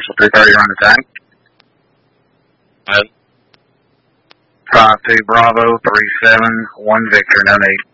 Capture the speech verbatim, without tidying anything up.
Marshall three thirty, run the tank. Ahead. five two Bravo, three seven, one Victor, no need.